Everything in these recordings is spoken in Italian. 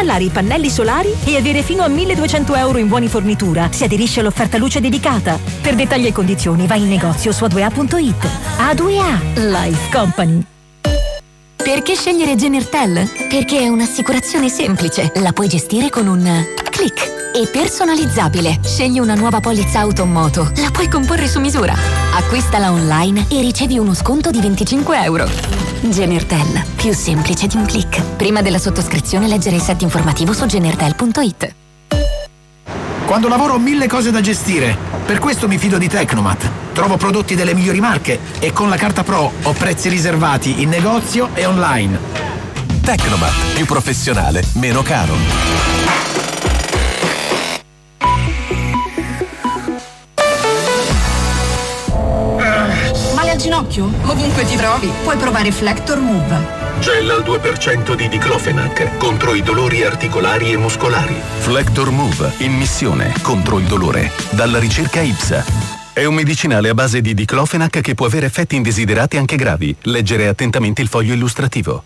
installare i pannelli solari e avere fino a 1.200 euro in buoni fornitura si aderisce all'offerta luce dedicata. Per dettagli e condizioni vai in negozio su A2A.it. A2A Life Company. Perché scegliere Genertel? Perché è un'assicurazione semplice, la puoi gestire con un click e personalizzabile. Scegli una nuova polizza auto o moto, la puoi comporre su misura. Acquistala online e ricevi uno sconto di 25 euro. Genertel, più semplice di un click. Prima della sottoscrizione leggere il set informativo su genertel.it. Quando lavoro ho 1000 cose da gestire, per questo mi fido di Tecnomat. Trovo prodotti delle migliori marche e con la carta Pro ho prezzi riservati in negozio e online. Tecnomat, più professionale, meno caro. Male al ginocchio? Ovunque ti trovi, puoi provare Flector Move. Gel al 2% di diclofenac contro i dolori articolari e muscolari. Flector Move, in missione contro il dolore. Dalla ricerca IPSA. È un medicinale a base di diclofenac che può avere effetti indesiderati anche gravi. Leggere attentamente il foglio illustrativo.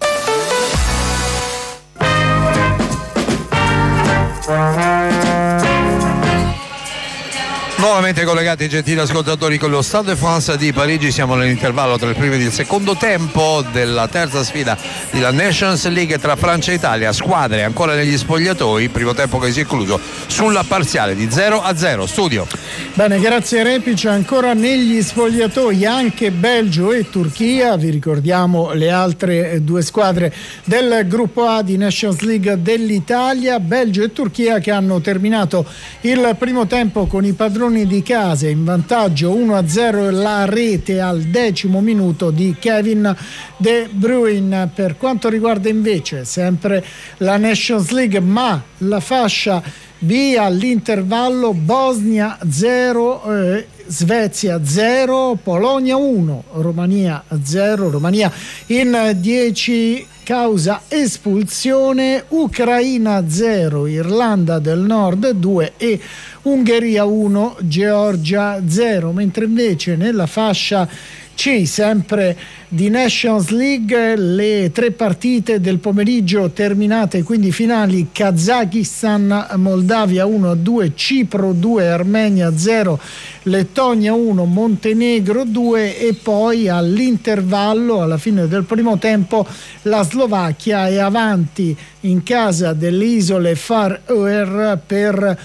Nuovamente collegati, gentili ascoltatori, con lo Stade de France di Parigi. Siamo nell'intervallo tra il primo ed il secondo tempo della terza sfida della Nations League tra Francia e Italia. Squadre ancora negli spogliatoi, primo tempo che si è concluso sulla parziale di 0-0. Studio. Bene, grazie Repic. Ancora negli spogliatoi anche Belgio e Turchia. Vi ricordiamo le altre due squadre del gruppo A di Nations League dell'Italia, Belgio e Turchia, che hanno terminato il primo tempo con i padroni di casa in vantaggio 1-0, la rete al 10° minuto di Kevin De Bruyne. Per quanto riguarda invece sempre la Nations League, ma la fascia B, all'intervallo Bosnia 0, Svezia 0, Polonia 1, Romania 0, Romania in 10 causa espulsione, Ucraina 0, Irlanda del Nord 2 e Ungheria 1, Georgia 0, mentre invece nella fascia C, sempre di Nations League, le 3 partite del pomeriggio terminate, quindi finali: Kazakistan Moldavia 1-2, Cipro 2, Armenia 0, Lettonia 1, Montenegro 2 e poi all'intervallo, alla fine del primo tempo, la Slovacchia è avanti in casa delle isole Faroe per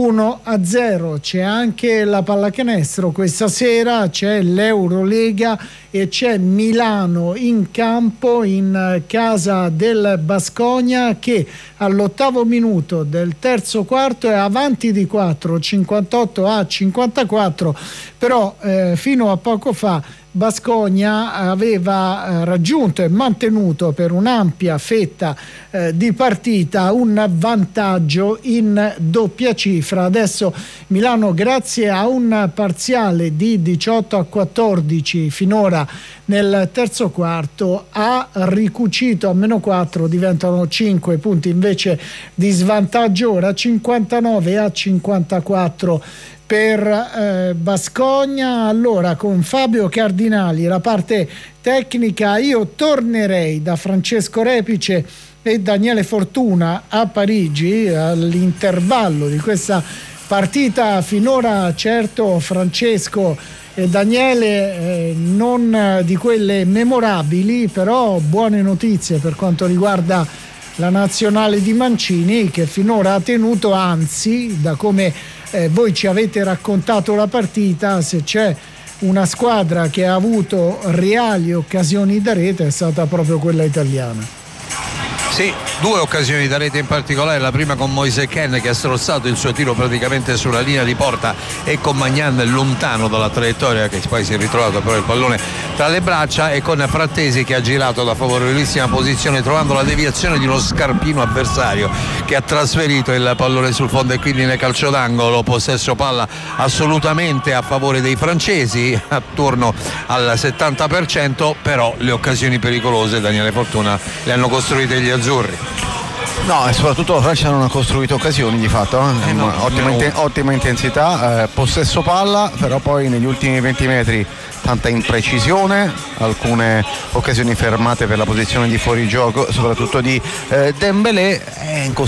1-0. C'è anche la pallacanestro questa sera, c'è l'Eurolega e c'è Milano in campo in casa del Baskonia, che all'8° minuto del terzo quarto è avanti di 4, 58-54, però fino a poco fa Baskonia aveva raggiunto e mantenuto per un'ampia fetta di partita un vantaggio in doppia cifra. Adesso Milano, grazie a un parziale di 18-14 finora nel terzo quarto, ha ricucito a -4, diventano 5 punti invece di svantaggio ora, 59-54 per Baskonia. Allora, con Fabio Cardinali, la parte tecnica, io tornerei da Francesco Repice e Daniele Fortuna a Parigi all'intervallo di questa partita. Finora certo Francesco e Daniele non di quelle memorabili, però buone notizie per quanto riguarda la nazionale di Mancini, che finora ha tenuto, anzi, da come voi ci avete raccontato la partita, se c'è una squadra che ha avuto reali occasioni da rete è stata proprio quella italiana. Sì, 2 occasioni da rete in particolare, la prima con Moise Kean, che ha strozzato il suo tiro praticamente sulla linea di porta, e con Magnan lontano dalla traiettoria, che poi si è ritrovato però il pallone tra le braccia, e con Frattesi che ha girato da favorevolissima posizione trovando la deviazione di uno scarpino avversario che ha trasferito il pallone sul fondo, e quindi nel calcio d'angolo possesso palla assolutamente a favore dei francesi attorno al 70%, però le occasioni pericolose, Daniele Fortuna, le hanno costruite gli azzurri. No, e soprattutto la Francia non ha costruito occasioni di fatto, ottima intensità, possesso palla, però poi negli ultimi 20 metri tanta imprecisione, alcune occasioni fermate per la posizione di fuorigioco soprattutto di Dembélé.